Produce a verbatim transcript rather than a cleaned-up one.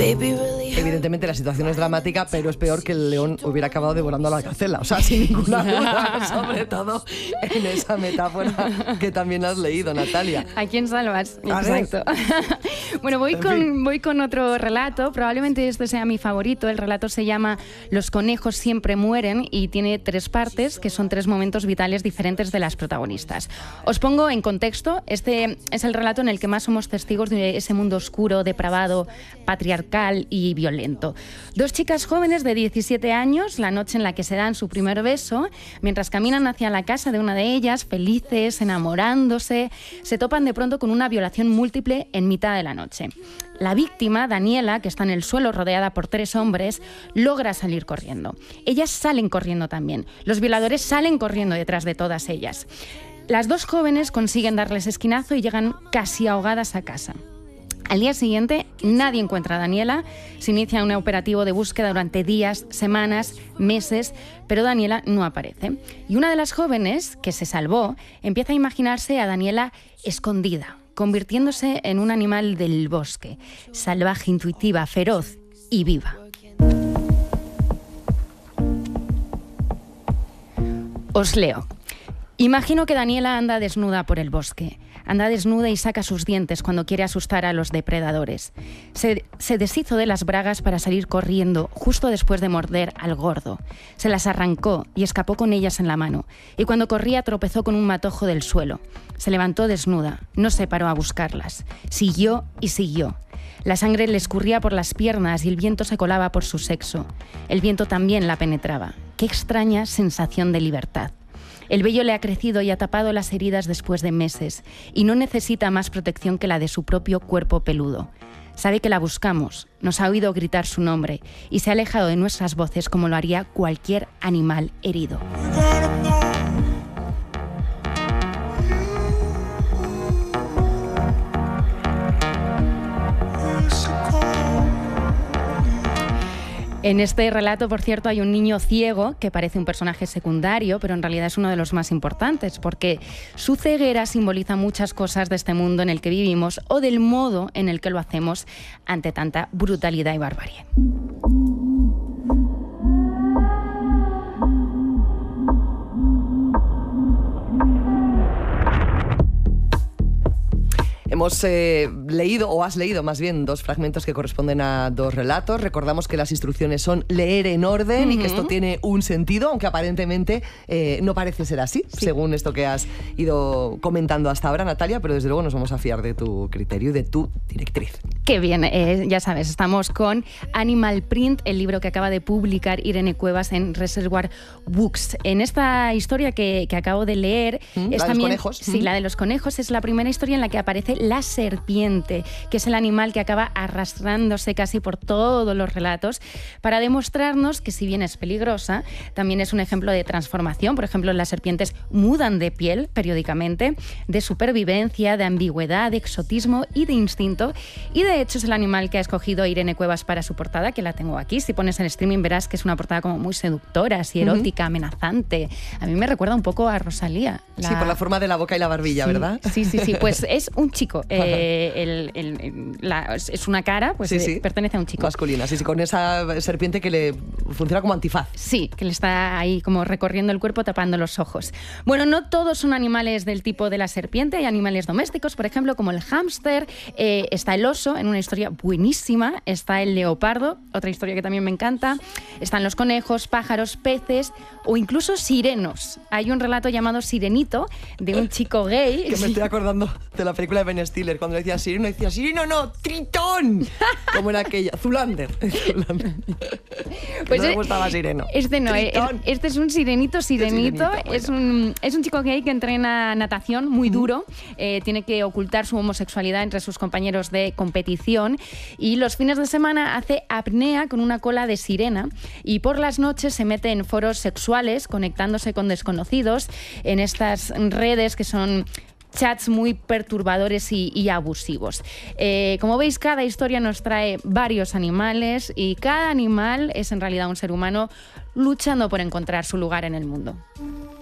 Evidentemente la situación es dramática, pero es peor que el león hubiera acabado devorando a la gacela, o sea, sin ninguna duda, sobre todo en esa metáfora que también has leído, Natalia. ¿A quién salvas? A Exacto. Bueno, voy con, voy con otro relato, probablemente este sea mi favorito. El relato se llama Los conejos siempre mueren y tiene tres partes, que son tres momentos vitales diferentes de las protagonistas. Os pongo en contexto, este es el relato en el que más somos testigos de ese mundo oscuro, depravado, patriarcal y violento. Dos chicas jóvenes de diecisiete años, la noche en la que se dan su primer beso, mientras caminan hacia la casa de una de ellas, felices, enamorándose, se topan de pronto con una violación múltiple en mitad de la noche. La víctima, Daniela, que está en el suelo rodeada por tres hombres, logra salir corriendo. Ellas salen corriendo también. Los violadores salen corriendo detrás de todas ellas. Las dos jóvenes consiguen darles esquinazo y llegan casi ahogadas a casa. Al día siguiente, nadie encuentra a Daniela, se inicia un operativo de búsqueda durante días, semanas, meses, pero Daniela no aparece. Y una de las jóvenes, que se salvó, empieza a imaginarse a Daniela escondida, convirtiéndose en un animal del bosque, salvaje, intuitiva, feroz y viva. Os leo. Imagino que Daniela anda desnuda por el bosque. Anda desnuda y saca sus dientes cuando quiere asustar a los depredadores. Se, se deshizo de las bragas para salir corriendo justo después de morder al gordo. Se las arrancó y escapó con ellas en la mano. Y cuando corría tropezó con un matojo del suelo. Se levantó desnuda, no se paró a buscarlas. Siguió y siguió. La sangre le escurría por las piernas y el viento se colaba por su sexo. El viento también la penetraba. Qué extraña sensación de libertad. El vello le ha crecido y ha tapado las heridas después de meses y no necesita más protección que la de su propio cuerpo peludo. Sabe que la buscamos, nos ha oído gritar su nombre y se ha alejado de nuestras voces como lo haría cualquier animal herido. En este relato, por cierto, hay un niño ciego que parece un personaje secundario, pero en realidad es uno de los más importantes, porque su ceguera simboliza muchas cosas de este mundo en el que vivimos o del modo en el que lo hacemos ante tanta brutalidad y barbarie. Hemos eh, leído, o has leído más bien, dos fragmentos que corresponden a dos relatos. Recordamos que las instrucciones son leer en orden uh-huh. y que esto tiene un sentido, aunque aparentemente eh, no parece ser así, sí. según esto que has ido comentando hasta ahora, Natalia, pero desde luego nos vamos a fiar de tu criterio y de tu directriz. Qué bien, eh, ya sabes, estamos con Animal Print, el libro que acaba de publicar Irene Cuevas en Reservoir Books. En esta historia que, que acabo de leer... ¿Mm? es ¿La también, de los conejos? Sí, ¿Mm? la de los conejos es la primera historia en la que aparece la serpiente, que es el animal que acaba arrastrándose casi por todos los relatos para demostrarnos que si bien es peligrosa, también es un ejemplo de transformación. Por ejemplo, las serpientes mudan de piel periódicamente, de supervivencia, de ambigüedad, de exotismo y de instinto. Y de hecho es el animal que ha escogido Irene Cuevas para su portada, que la tengo aquí. Si pones el streaming verás que es una portada como muy seductora, así erótica, uh-huh. amenazante. A mí me recuerda un poco a Rosalía. La... Sí, por la forma de la boca y la barbilla, sí, ¿verdad? Sí, sí, sí. Pues es un chico. Eh, el, el, el, la, es una cara, pues sí, sí. Eh, pertenece a un chico. Masculina, sí, sí, con esa serpiente que le funciona como antifaz. Sí, que le está ahí como recorriendo el cuerpo, tapando los ojos. Bueno, no todos son animales del tipo de la serpiente, hay animales domésticos, por ejemplo, como el hámster, eh, está el oso, en una historia buenísima, está el leopardo, otra historia que también me encanta, están los conejos, pájaros, peces o incluso sirenos. Hay un relato llamado Sirenito, de un chico gay. Que me estoy acordando de la película de Ben Stiller, cuando decía Sireno, decía Sireno no, Tritón, como era aquella, Zulander. Zulander. Pues no me gustaba Sireno. Este no, Tritón. Este es un sirenito, sirenito, sirenito bueno. es, un, es un chico gay que entrena natación muy uh-huh. duro, eh, tiene que ocultar su homosexualidad entre sus compañeros de competición y los fines de semana hace apnea con una cola de sirena y por las noches se mete en foros sexuales conectándose con desconocidos en estas redes que son chats muy perturbadores y, y abusivos. Eh, como veis, cada historia nos trae varios animales y cada animal es en realidad un ser humano luchando por encontrar su lugar en el mundo.